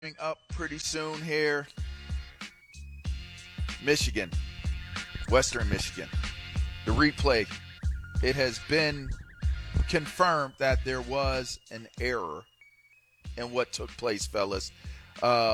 Up pretty soon here. Michigan, Western Michigan. The replay. It has been confirmed that there was an error in what took place, fellas. Uh,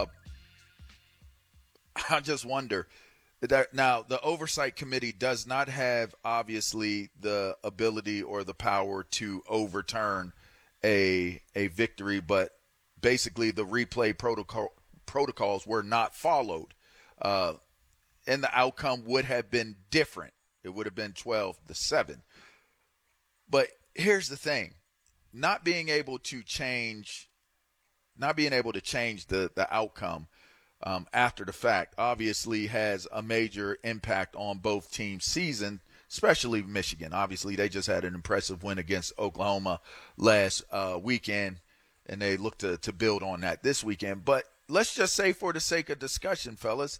I just wonder that now the oversight committee does not have obviously the ability or the power to overturn a victory, but basically the replay protocols were not followed, and the outcome would have been different. It would have been 12-7. But here's the thing: not being able to change, the outcome after the fact obviously has a major impact on both teams' season, especially Michigan. Obviously, they just had an impressive win against Oklahoma last weekend, and they look to build on that this weekend. But let's just say, for the sake of discussion, fellas,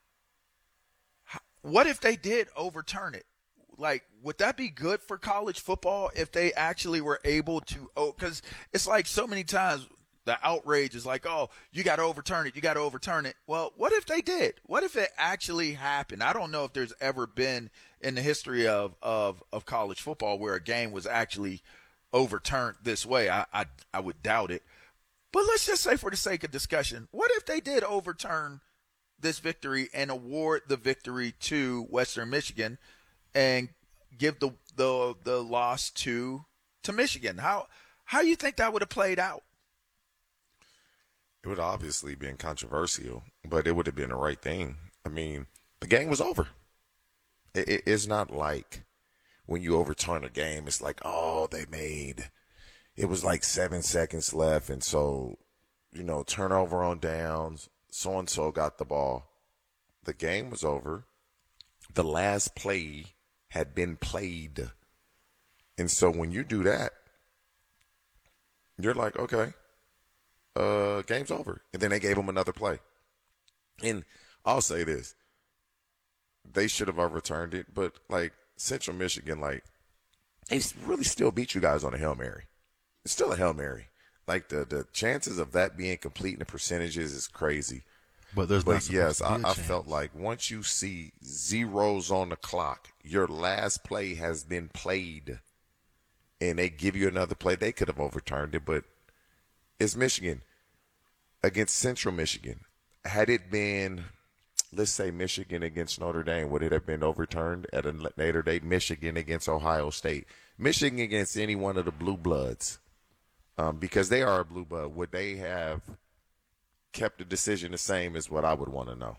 what if they did overturn it? Like, would that be good for college football if they actually were able to? Oh, because it's like so many times the outrage is like, oh, you got to overturn it. You got to overturn it. Well, what if they did? What if it actually happened? I don't know if there's ever been in the history of college football where a game was actually overturned this way. I would doubt it. But let's just say, for the sake of discussion, what if they did overturn this victory and award the victory to Western Michigan and give the loss to Michigan? How you think that would have played out? It would obviously been controversial, but it would have been the right thing. I mean, the game was over. It's not like when you overturn a game, it's like, oh, it was like 7 seconds left, and so, turnover on downs, so-and-so got the ball. The game was over. The last play had been played. And so when you do that, you're like, okay, game's over. And then they gave them another play. And I'll say this. They should have overturned it, but, Central Michigan, they really still beat you guys on a Hail Mary. It's still a Hail Mary. The chances of that being complete in the percentages is crazy. But yes, I felt like once you see zeros on the clock, your last play has been played, and they give you another play, they could have overturned it. But it's Michigan against Central Michigan. Had it been, let's say, Michigan against Notre Dame, would it have been overturned at a later date? Michigan against Ohio State. Michigan against any one of the blue bloods, because they are a blue blood, would they have kept the decision the same, is what I would want to know.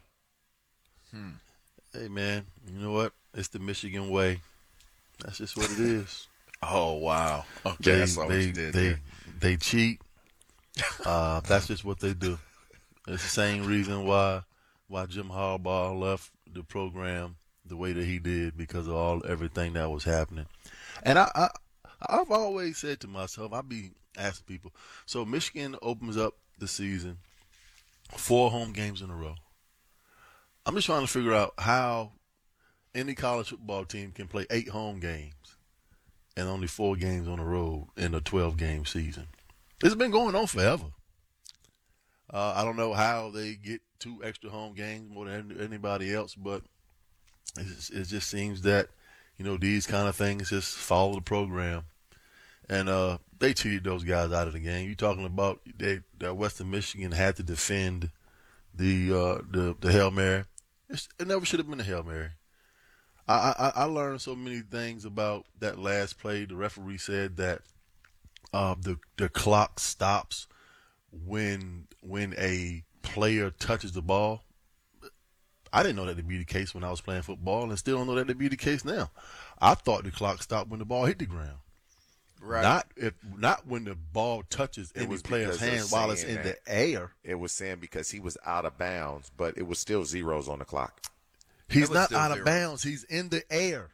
Hey, man, you know what? It's the Michigan way. That's just what it is. Oh, wow. Okay, that's what you did there. They cheat. That's just what they do. It's the same reason why Jim Harbaugh left the program the way that he did, because of everything that was happening. And I've always said to myself, I be asking people, so Michigan opens up the season 4 home games in a row. I'm just trying to figure out how any college football team can play 8 home games and only 4 games on the road in a 12-game season. It's been going on forever. I don't know how they get 2 extra home games more than anybody else, but it just seems that, these kind of things just follow the program. And they cheated those guys out of the game. You're talking about that Western Michigan had to defend the Hail Mary. It never should have been a Hail Mary. I learned so many things about that last play. The referee said that the clock stops when a player touches the ball. I didn't know that to be the case when I was playing football, and still don't know that to be the case now. I thought the clock stopped when the ball hit the ground. Right. Not when the ball touches any player's hand while it's in the air. It was saying because he was out of bounds, but it was still zeros on the clock. He's not out of bounds. He's in the air.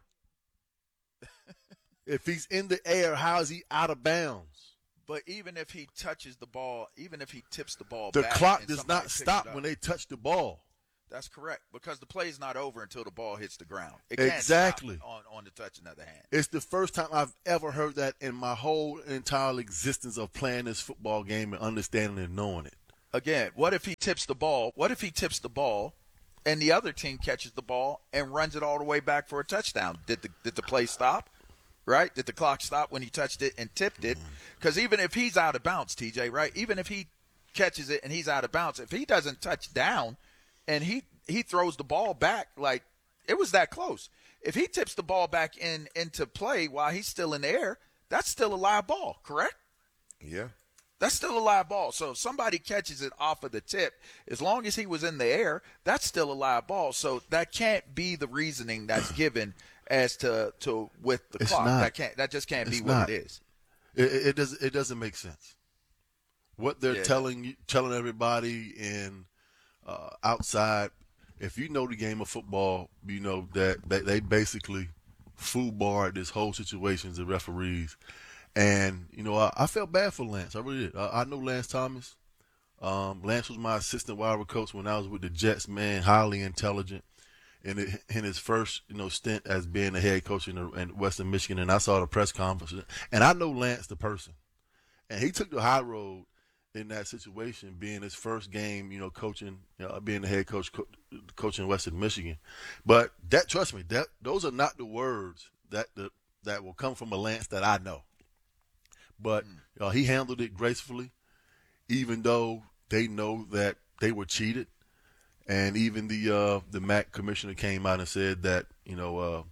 If he's in the air, how is he out of bounds? But even if he touches the ball, even if he tips the ball the back, clock does not stop when they touch the ball. That's correct, because the play is not over until the ball hits the ground. It can't exactly stop on the touching of the hand. It's the first time I've ever heard that in my whole entire existence of playing this football game and understanding and knowing it. again, what if he tips the ball? What if he tips the ball and the other team catches the ball and runs it all the way back for a touchdown? Did the play stop? Right? Did the clock stop when he touched it and tipped it? Because even if he's out of bounds, TJ, right? Even if he catches it and he's out of bounds, if he doesn't touch down and he throws the ball back, like, it was that close. If he tips the ball back into play while he's still in the air, that's still a live ball, correct? Yeah. That's still a live ball. So if somebody catches it off of the tip, as long as he was in the air, that's still a live ball. So that can't be the reasoning that's given as to with the clock. Not. That just can't be Not. what it is. It doesn't make sense. What they're telling everybody in outside, if you know the game of football, you know that they basically foolbarred this whole situation, the referees. And, you know, I felt bad for Lance. I really did. I know Lance Thomas. Lance was my assistant wide receiver coach when I was with the Jets, man, highly intelligent. In his first, you know, stint as being a head coach in Western Michigan, and I saw the press conference. And I know Lance, the person. And he took the high road in that situation, being his first game, you know, coaching, being the head coach coaching Western Michigan. But trust me, those are not the words that will come from a Lance that I know. But he handled it gracefully, even though they know that they were cheated. And even the MAC commissioner came out and said that, you know,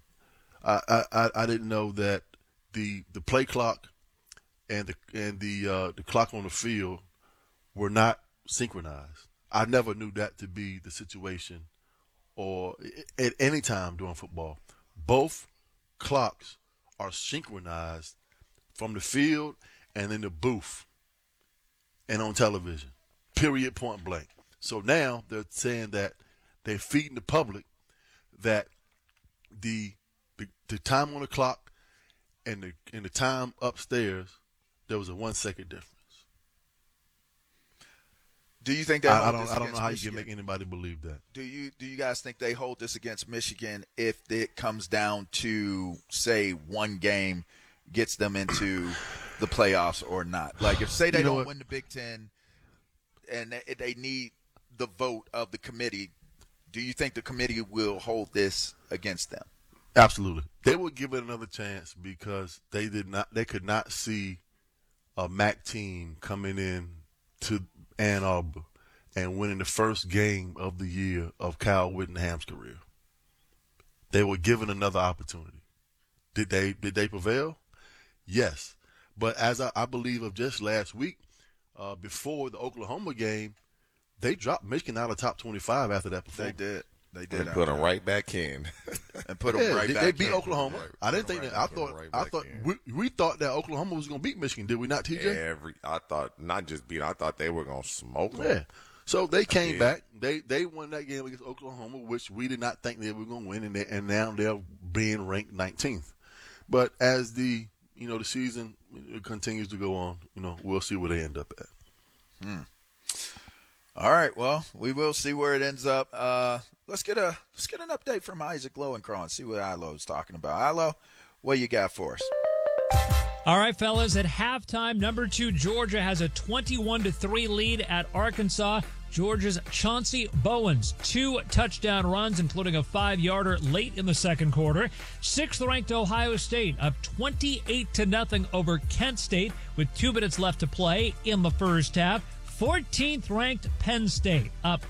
I didn't know that the play clock and the clock on the field were not synchronized. I never knew that to be the situation, or at any time during football. Both clocks are synchronized from the field and in the booth and on television. Period, point blank. So now they're saying that they're feeding the public that the time on the clock and the time upstairs, there was a 1 second difference. Do you think that I don't know how you can make anybody believe that. Do you guys think they hold this against Michigan if it comes down to, say, one game gets them into the playoffs or not? Like, if say they don't win the Big Ten and they need the vote of the committee, do you think the committee will hold this against them? Absolutely. They will give it another chance because they could not see a MAC team coming in to Ann Arbor and winning the first game of the year of Kyle Whittingham's career. They were given another opportunity. Did they prevail? Yes. But as I believe of just last week, before the Oklahoma game, they dropped Michigan out of top 25 after that performance. They did. And put them right back in. And put them right back in. They beat Oklahoma. I didn't think that. I thought we thought that Oklahoma was going to beat Michigan. Did we not, TJ? I thought not just beat. I thought they were going to smoke them. Yeah. So they came back. They won that game against Oklahoma, which we did not think they were going to win, and now they're being ranked 19th. But as the season continues to go on, we'll see where they end up at. All right. Well, we will see where it ends up. Let's get an update from Isaac Lowenkron. See what Ilo's talking about. Ilo, what you got for us? All right, fellas. At halftime, number 2 Georgia has a 21-3 lead at Arkansas. Georgia's Chauncey Bowens, 2 touchdown runs, including a 5-yarder late in the second quarter. 6th-ranked Ohio State up 28-0 over Kent State with 2 minutes left to play in the first half. 14th-ranked Penn State up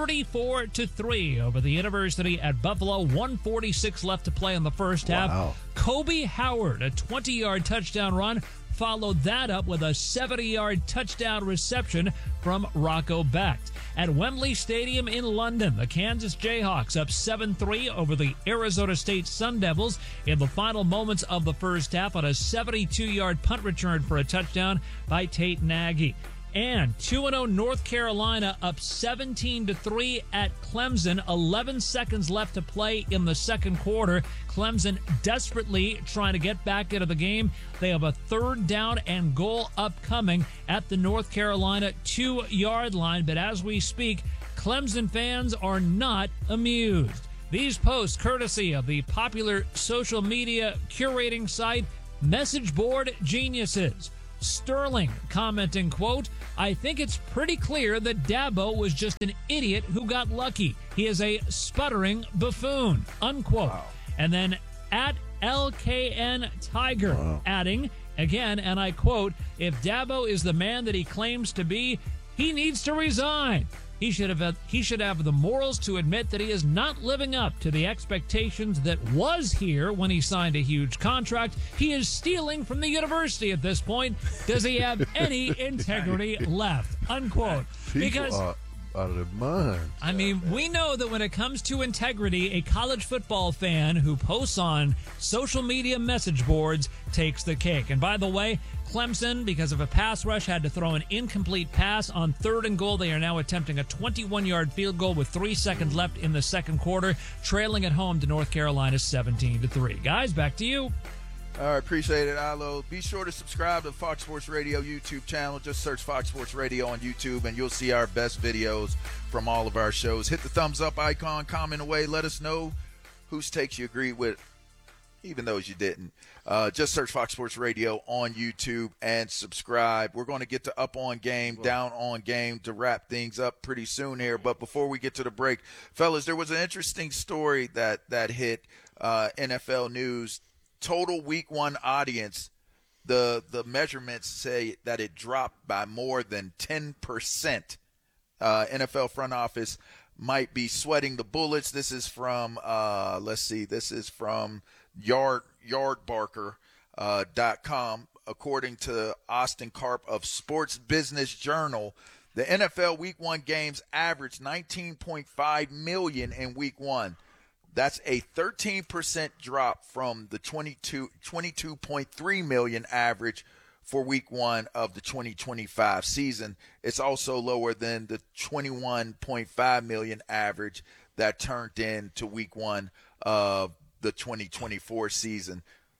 34-3 over the University at Buffalo. 1:46 left to play in the first half. Kobe Howard, a 20-yard touchdown run, followed that up with a 70-yard touchdown reception from Rocco Becht. At Wembley Stadium in London, the Kansas Jayhawks up 7-3 over the Arizona State Sun Devils in the final moments of the first half on a 72-yard punt return for a touchdown by Tate Nagy. And 2-0 North Carolina up 17-3 at Clemson. 11 seconds left to play in the second quarter. Clemson desperately trying to get back into the game. They have a 3rd down and goal upcoming at the North Carolina 2-yard line. But as we speak, Clemson fans are not amused. These posts courtesy of the popular social media curating site Message Board Geniuses. Sterling commenting, quote, I think it's pretty clear that Dabo was just an idiot who got lucky. He is a sputtering buffoon, unquote. Wow. And then at LKN Tiger adding, again, and I quote, if Dabo is the man that he claims to be, he needs to resign. He should have the morals to admit that he is not living up to the expectations that was here when he signed a huge contract. He is stealing from the university at this point. Does he have any integrity left? Unquote. People are out of their mind. I mean, we know that when it comes to integrity, a college football fan who posts on social media message boards takes the cake. And by the way, Clemson, because of a pass rush, had to throw an incomplete pass on 3rd and goal. They are now attempting a 21-yard field goal with 3 seconds left in the second quarter, trailing at home to North Carolina 17-3. Guys, back to you. All right, appreciate it, Ilo. Be sure to subscribe to the Fox Sports Radio YouTube channel. Just search Fox Sports Radio on YouTube, and you'll see our best videos from all of our shows. Hit the thumbs up icon, comment away. Let us know whose takes you agree with, even those you didn't. Just search Fox Sports Radio on YouTube and subscribe. We're going to get to Up on Game, Down on Game to wrap things up pretty soon here. But before we get to the break, fellas, there was an interesting story that hit NFL News. Total Week 1 audience, the measurements say that it dropped by more than 10%. NFL front office might be sweating the bullets. This is from yardbarker.com. According to Austin Karp of Sports Business Journal, the NFL Week 1 games averaged 19.5 million in Week 1. That's a 13% drop from the 22.3 million average for Week 1 of the 2025 season. It's also lower than the 21.5 million average that turned into Week 1 of the 2024 season.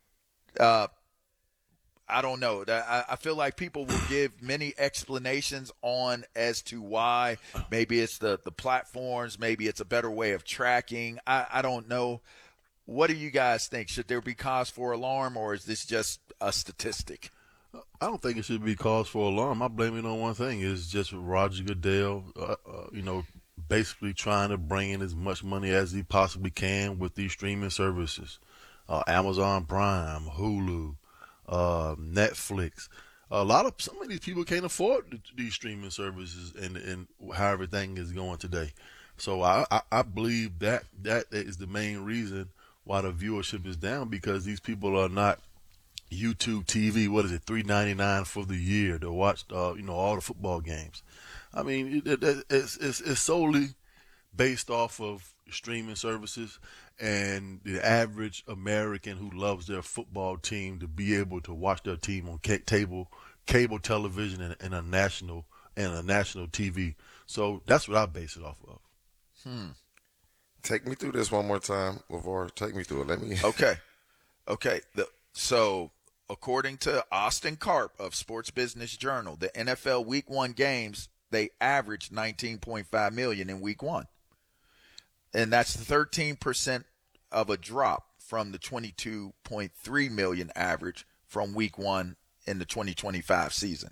I don't know. I feel like people will give many explanations on as to why. Maybe it's the platforms. Maybe it's a better way of tracking. I don't know. What do you guys think? Should there be cause for alarm, or is this just a statistic? I don't think it should be cause for alarm. I blame it on one thing. It's just Roger Goodell, basically trying to bring in as much money as he possibly can with these streaming services. Amazon Prime, Hulu, Netflix. Some of these people can't afford these streaming services and how everything is going today. So I believe that is the main reason why the viewership is down, because these people are not YouTube TV. What is it, $3.99 for the year to watch all the football games? I mean, it's solely based off of streaming services and the average American who loves their football team to be able to watch their team on cable television and a national TV. So that's what I base it off of. Take me through this one more time, LeVar. Take me through it. Let me. Okay. So according to Austin Karp of Sports Business Journal, the NFL Week 1 games, they averaged 19.5 million in Week 1. And that's 13% of a drop from the 22.3 million average from Week 1 in the 2025 season.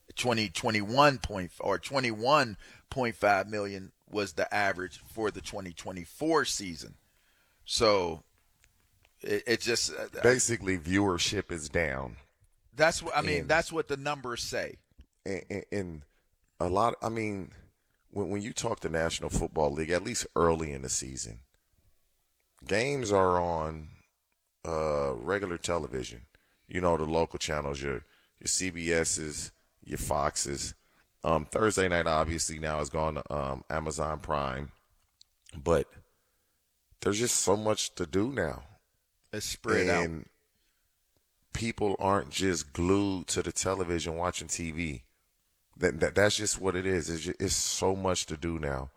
21.5 million was the average for the 2024 season. So it just basically viewership is down. That's what that's what the numbers say. And a lot. I mean, when you talk the National Football League, at least early in the season, games are on regular television. The local channels, your CBS's, your Fox's. Thursday night, obviously, now has gone to Amazon Prime. But there's just so much to do now. It's spread out. And people aren't just glued to the television watching TV. That's just what it is. It's so much to do now.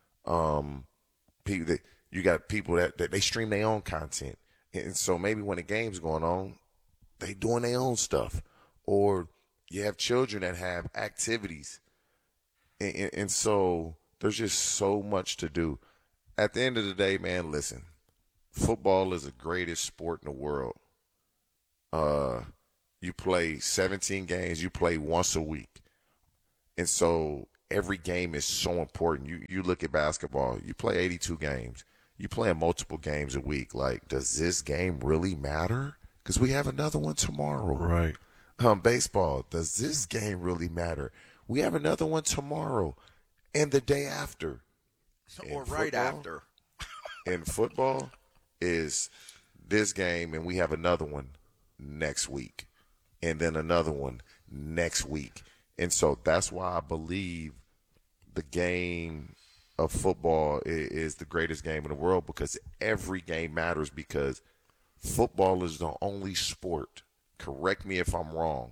You got people that they stream their own content. And so maybe when the game's going on, they doing their own stuff. Or you have children that have activities. And so there's just so much to do. At the end of the day, man, listen, football is the greatest sport in the world. You play 17 games. You play once a week. And so every game is so important. You look at basketball. You play 82 games. You play multiple games a week. Like, does this game really matter? Because we have another one tomorrow. Right. Baseball, does this game really matter? We have another one tomorrow and the day after. Or right after. And football is this game, and we have another one next week, and then another one next week. And so that's why I believe the game of football is the greatest game in the world, because every game matters, because football is the only sport, correct me if I'm wrong,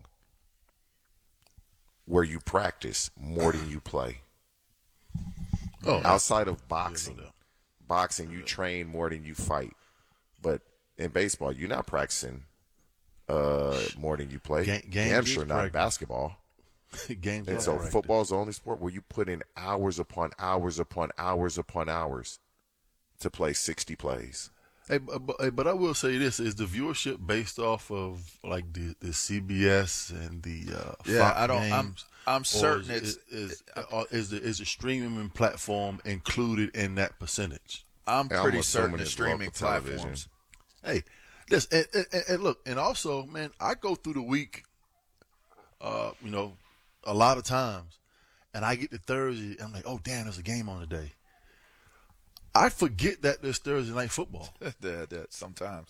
where you practice more than you play. Outside of boxing, you train more than you fight. But in baseball, you're not practicing more than you play. Damn sure not basketball. Games. And so football's the only sport where you put in hours upon hours upon hours upon hours to play 60 plays. Hey, but I will say this: is the viewership based off of like the CBS and the Fox games? I'm certain is the streaming platform included in that percentage? I'm pretty certain the streaming platforms. Hey, this and look, and also, man, I go through the week, a lot of times, and I get to Thursday, and I'm like, oh damn, there's a game on today. I forget that there's Thursday night football. Sometimes.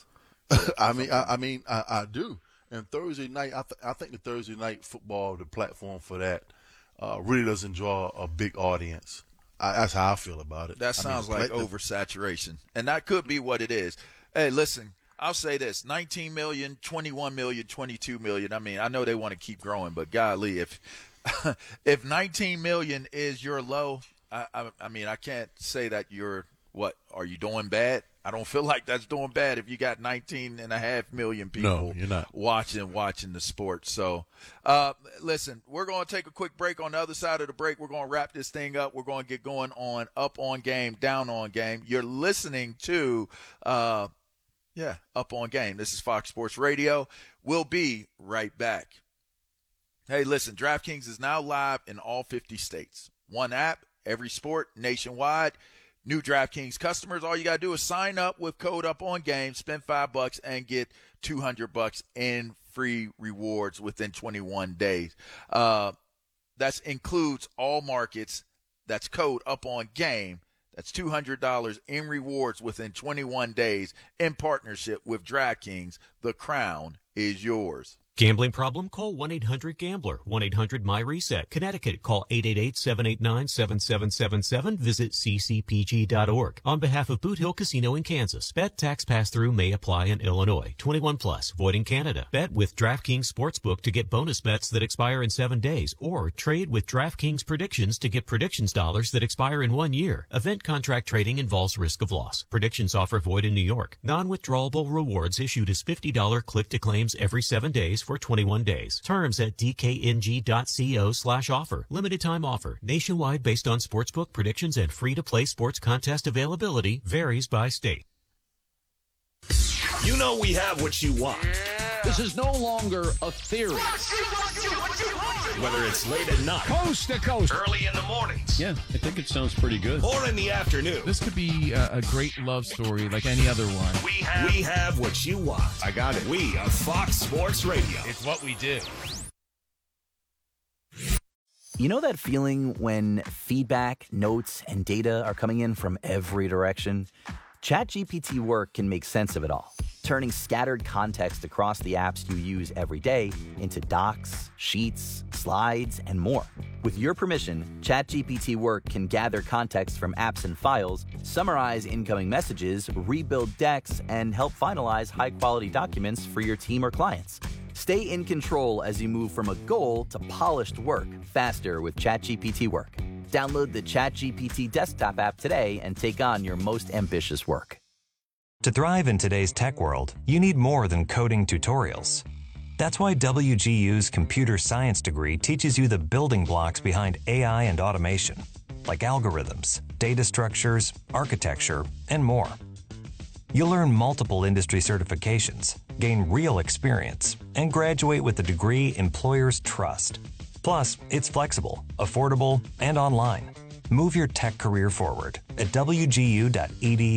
I do. And Thursday night, I think the Thursday night football, the platform for that, really doesn't draw a big audience. That's how I feel about it. That sounds like oversaturation, and that could be what it is. Hey, listen, I'll say this: 19 million, 21 million, 22 million. I mean, I know they want to keep growing, but golly, if 19 million is your low, I mean, I can't say that you're. What, are you doing bad? I don't feel like that's doing bad if you got 19.5 million people you're not. watching the sport. So, listen, we're going to take a quick break. On the other side of the break, we're going to wrap this thing up. We're going to get going on Up On Game, Down On Game. You're listening to, Up On Game. This is Fox Sports Radio. We'll be right back. Hey, listen, DraftKings is now live in all 50 states. One app, every sport, nationwide. New DraftKings customers, all you got to do is sign up with code UPONGAME, spend $5 and get $200 in free rewards within 21 days. That includes all markets. That's code UPONGAME. That's $200 in rewards within 21 days in partnership with DraftKings. The crown is yours. Gambling problem? Call 1-800-GAMBLER. 1-800-MY-RESET. Connecticut, call 888-789-7777. Visit ccpg.org. On behalf of Boot Hill Casino in Kansas, bet tax pass-through may apply in Illinois. 21 plus, void in Canada. Bet with DraftKings Sportsbook to get bonus bets that expire in 7 days, or trade with DraftKings Predictions to get predictions dollars that expire in 1 year. Event contract trading involves risk of loss. Predictions offer void in New York. Non-withdrawable rewards issued as $50 click-to-claims every 7 days for 21 days. Terms at dkng.co/offer. Limited time offer. Nationwide based on sportsbook predictions and free-to-play sports contest availability. Varies by state. You know we have what you want. This is no longer a theory. Whether it's late at night, Coast to coast, early in the mornings, Yeah, I think it sounds pretty good. or in the afternoon, This could be a great love story like any other one. we have what you want. I got it. We are Fox Sports Radio. It's what we do. You know that feeling when feedback, notes, and data are coming in from every direction? ChatGPT Work can make sense of it all, turning scattered context across the apps you use every day into docs, sheets, slides, and more. With your permission, ChatGPT Work can gather context from apps and files, summarize incoming messages, rebuild decks, and help finalize high-quality documents for your team or clients. Stay in control as you move from a goal to polished work faster with ChatGPT Work. Download the ChatGPT desktop app today and take on your most ambitious work. To thrive in today's tech world, you need more than coding tutorials. That's why WGU's computer science degree teaches you the building blocks behind AI and automation, like algorithms, data structures, architecture, and more. You'll earn multiple industry certifications, gain real experience, and graduate with a degree employers trust. Plus, it's flexible, affordable, and online. Move your tech career forward at wgu.edu.